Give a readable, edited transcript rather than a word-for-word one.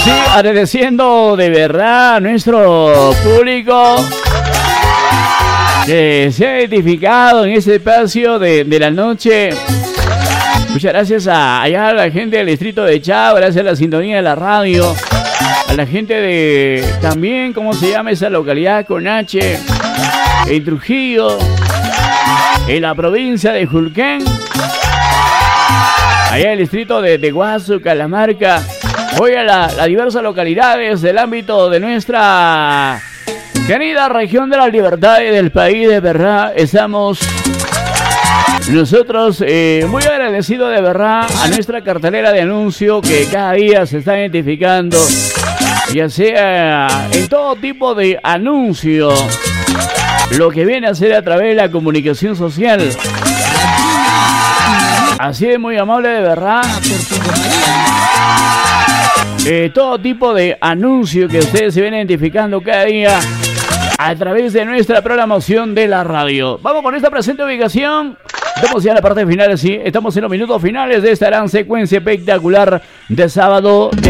sí, agradeciendo de verdad a nuestro público que se ha identificado en este espacio de la noche. Muchas gracias a la gente del distrito de Chao, gracias a la sintonía de la radio, a la gente de también, ¿cómo se llama esa localidad con H? En Trujillo, en la provincia de Julquén, allá en el distrito de Guasu, Calamarca. Hoy a las diversas localidades del ámbito de nuestra querida región de la libertad y del país, de verdad, estamos nosotros muy agradecidos de verdad a nuestra cartelera de anuncio que cada día se está identificando, ya sea en todo tipo de anuncio, lo que viene a ser a través de la comunicación social. Así es, muy amable de verdad. Todo tipo de anuncio que ustedes se vienen identificando cada día a través de nuestra programación de la radio. Vamos con esta presente ubicación. Estamos ya en la parte final, sí. Estamos en los minutos finales de esta gran secuencia espectacular de sábado.